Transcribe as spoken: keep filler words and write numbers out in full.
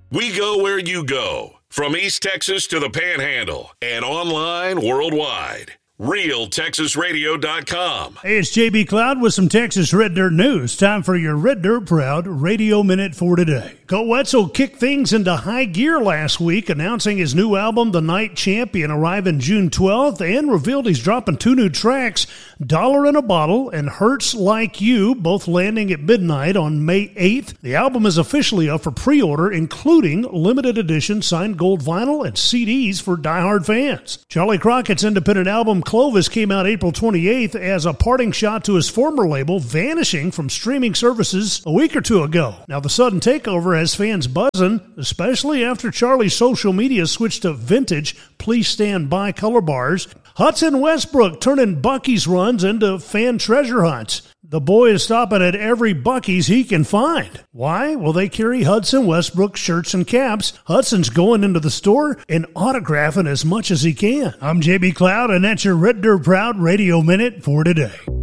We go where you go, from East Texas to the Panhandle, and online worldwide. Real Texas Radio dot com. Hey, it's J B Cloud with some Texas Red Dirt news. Time for your Red Dirt Proud Radio Minute for today. Cole Wetzel kicked things into high gear last week, announcing his new album, The Night Champion, arriving June twelfth, and revealed he's dropping two new tracks, Dollar in a Bottle and Hurts Like You, both landing at midnight on May eighth. The album is officially up for pre-order, including limited edition signed gold vinyl and C Ds for diehard fans. Charlie Crockett's independent album, Clovis, came out April twenty-eighth as a parting shot to his former label, vanishing from streaming services a week or two ago. Now, the sudden takeover has fans buzzing, especially after Charlie's social media switched to vintage Please Stand By color bars. Hudson Westbrook turning Buc-ee's runs into fan treasure hunts. The boy is stopping at every Buc-ee's he can find. Why? Well, they carry Hudson Westbrook shirts and caps. Hudson's going into the store and autographing as much as he can. I'm J B Cloud, and that's your Red Dirt Proud Radio Minute for today.